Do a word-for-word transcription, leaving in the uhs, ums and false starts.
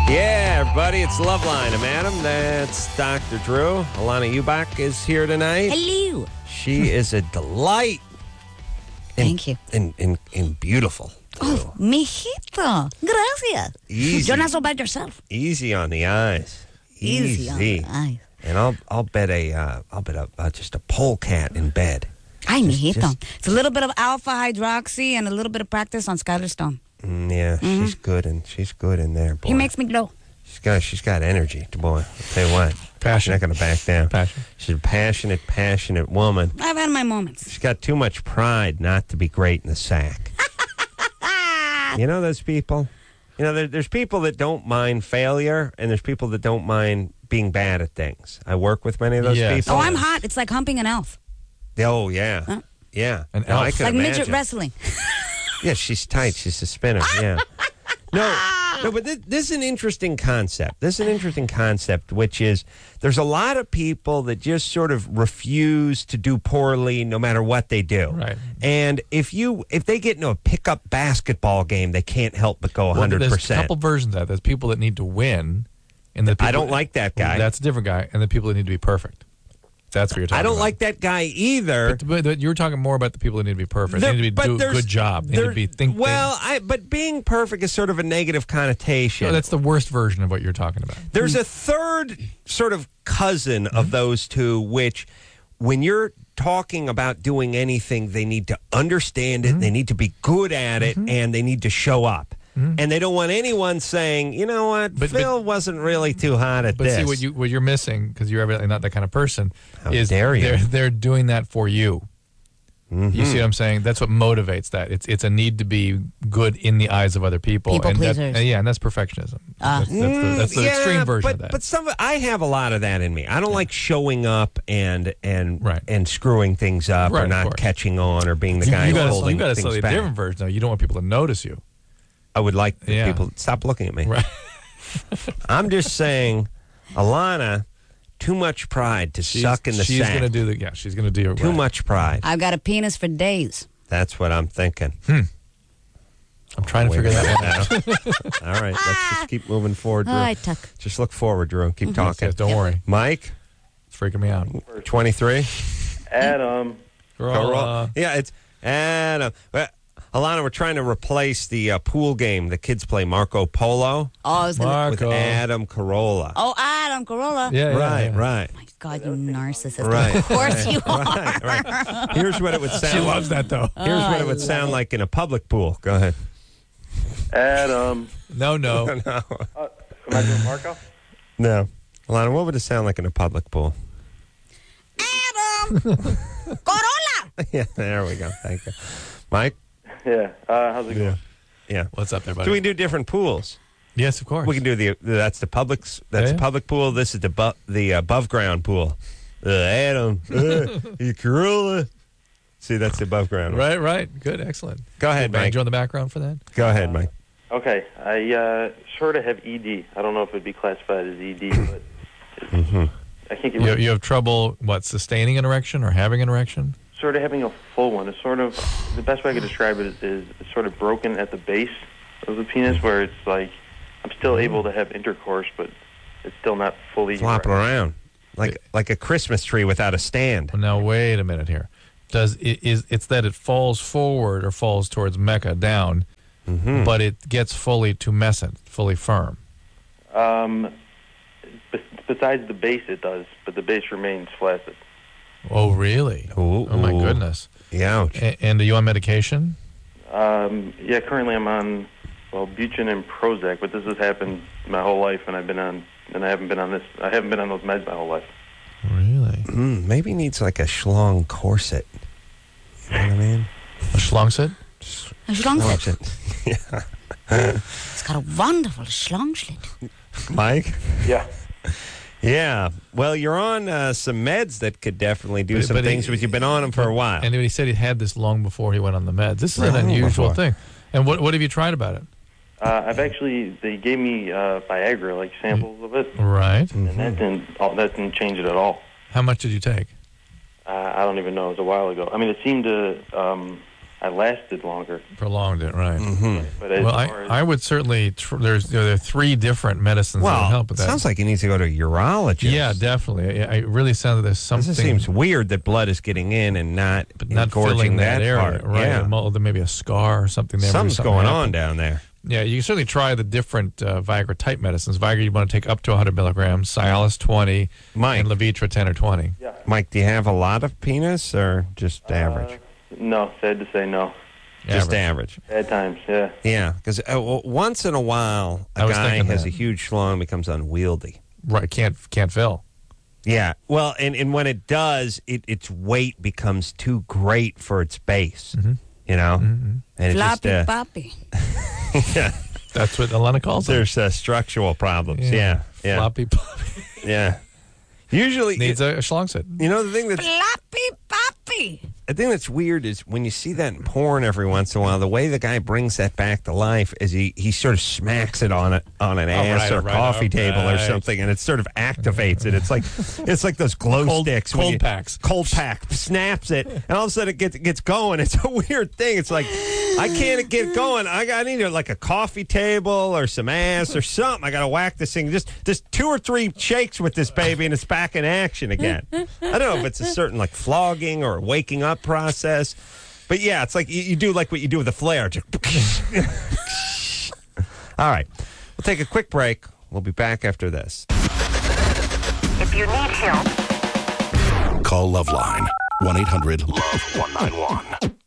Yeah, everybody, it's Loveline. I'm Adam. That's Doctor Drew. Alana Ubach is here tonight. Hello. She is a delight. Thank you. And, and, and beautiful. Oh, mijito. Gracias. Easy. You're not so bad yourself. Easy on the eyes. Easy, on the eyes. And I'll I'll bet a uh, I'll bet a, uh, just a polecat in bed. Ay, Just- mijito. just- It's a little bit of alpha hydroxy and a little bit of practice on Skylar Stone. Mm, yeah, she's good and she's good in there, boy. He makes me glow. She's got she's got energy, boy. I'll tell you what. Passion. She's not going to back down. Passion. She's a passionate, passionate woman. I've had my moments. She's got too much pride not to be great in the sack. You know those people? You know, there, there's people that don't mind failure, and there's people that don't mind being bad at things. I work with many of those Yes. people. Oh, I'm hot. It's like humping an elf. Oh, yeah. Huh? Yeah. An No, I elf. can Like imagine. midget wrestling. Yeah, she's tight. She's a spinner. Yeah. No, no, but this, this is an interesting concept. This is an interesting concept, which is there's a lot of people that just sort of refuse to do poorly no matter what they do. Right. And if you if they get into a pickup basketball game, they can't help but go Well, one hundred there's a percent. couple versions of that. There's people that need to win, and the people, I don't like that guy. That's a different guy, and the people that need to be perfect. That's what you're talking I don't about. like that guy either. But, but, but you were talking more about the people that need to be perfect. There- they need to be but do a there's- good job. They need there- to be think. well, I, but being perfect is sort of a negative connotation. no, that's the worst version of what you're talking about. There's a third sort of cousin of those two, which when you're talking about doing anything, they need to understand it, they need to be good at it, and they need to show up. And they don't want anyone saying, you know what, But- Phil but- wasn't really too hot at But this. see what you what you're missing, because you're evidently not that kind of person. How is dare you. They're, they're doing that for you. You see what I'm saying? That's what motivates that. It's it's a need to be good in the eyes of other people. People and that- pleasers. and yeah, and that's perfectionism. Ah. That's, that's the, that's the Mm, yeah, extreme version but, of that. But some, I have a lot of that in me. I don't like showing up and and Right. and screwing things up Right, or of not course. catching on or being the you, guy you gotta, holding you got a things slightly back. different version. Though. You don't want people to notice you. I would like the Yeah. people stop looking at me. Right. I'm just saying, Alana, too much pride to She's, suck in the she's sack. gonna do the yeah. She's gonna do it. Too right. much pride. I've got a penis for days. That's what I'm thinking. I'm trying to Wait figure a that one minute out. now. All right, let's just keep moving forward, Drew. Oh, I tuck. Just look forward, Drew. Keep talking. Yes, don't worry. Mike, It's freaking me out. twenty-three. Adam. Girl, Go roll. uh, Yeah, it's and uh, well, Alana, we're trying to replace the uh, pool game the kids play, Marco Polo, Oh, I was gonna. with Marco. Adam Carolla. Oh, Adam Carolla. Yeah, yeah, right, yeah. right, My God, you narcissist. Right. Of course you are. right, right. Here's what it would sound. She loves that though. Here's Oh, what I it would love sound it. like in a public pool. Go ahead. Adam. No, no. Uh, am I doing Marco? No, Alana, what would it sound like in a public pool? Adam Carolla. Yeah, there we go. Thank you, Mike. Yeah. Uh, how's it going? Yeah. What's up there, buddy? So we can do different pools. yes, of course. We can do the that's the public's that's Yeah, the yeah. public pool. This is the bu- the above ground pool. Uh, Adam, uh, you Corolla. See, that's the above ground. one. Right, right. Good, excellent. Go ahead, Mike. Banjo in the background for that. Go ahead, Mike. Okay. I uh, sort of have E D. I don't know if it'd be classified as E D, but it's, I can't get You, rid you have trouble what sustaining an erection or having an erection? sort of having a full one. It's sort of the best way I could describe it is, is it's sort of broken at the base of the penis, where it's like I'm still able to have intercourse, but it's still not fully Flopping around like like a Christmas tree without a stand. Well, now wait a minute here. Does it is it's that it falls forward or falls towards Mecca down, Mm-hmm. but it gets fully tumescent, fully firm. Um, be- besides the base, it does, but the base remains flaccid. Oh, really? Ooh, Oh my ooh. goodness. Ouch. A- and are you on medication? Um, yeah, currently I'm on well Bucin and Prozac, but this has happened my whole life, and I've been on and I haven't been on this. I haven't been on those meds my whole life. Really? Mm, maybe needs like a schlong corset. You know what I mean? A schlongset? A schlongset. Corset. It's got a wonderful schlongschlit. Mike. Yeah. Yeah. Well, you're on uh, some meds that could definitely do But- some but he- things, but you've been on them for a while. And he said he had this long before he went on the meds. This is Right. an unusual Before. thing. And what what have you tried about it? Uh, I've actually they gave me uh, Viagra, like samples of it, Right. and that didn't oh, that didn't change it at all. How much did you take? Uh, I don't even know. It was a while ago. I mean, it seemed to um, I lasted longer. Prolonged it, right? Mm-hmm. But as Well, I, far as, I would certainly. Tr- there's you know, there are three different medicines that would Well, help with it that. sounds like you need to go to a urologist. Yeah, definitely. I, I really sound that there's something. This seems weird that blood is getting in and not, but not engorging filling that, that area, part. right? Yeah. Well, there may be a scar or something there. maybe Something's something going happened. on down there. Yeah, you can certainly try the different uh, Viagra type medicines. Viagra you want to take up to one hundred milligrams, Cialis twenty, Mike. and Levitra ten or twenty. yeah. Mike, do you have a lot of penis or just average? Uh, no, sad to say no. Just Average. average. Bad times, yeah. Yeah, because uh, w- once in a while, I a was guy thinking has that. a huge schlong and becomes unwieldy. Right, can't can't fill. Yeah, well, and, and when it does, it, its weight becomes too great for its base. You know, and it just, Floppy uh, poppy. yeah, That's what Alana calls it. there's uh, structural problems. Yeah, yeah, Floppy poppy. yeah. Usually, Needs a, a schlong set. you know, the thing that's Floppy poppy. the thing that's weird is when you see that in porn every once in a while, the way the guy brings that back to life is he, he sort of smacks it on a, on an ass right, or right, coffee right. table or something, and it sort of activates it. It's like it's like those glow Cold- sticks, when cold you- packs. cold pack snaps it, and all of a sudden it gets gets going. It's a weird thing. It's like I can't get going. I got either like a coffee table or some ass or something. I got to whack this thing. Just just two or three shakes with this baby, and it's back in action again. I don't know if it's a certain like flogging or waking up process. But yeah, it's like you, you do like what you do with a flare. Just all right. We'll take a quick break. We'll be back after this. If you need help, Call Loveline. one eight hundred love one nine one.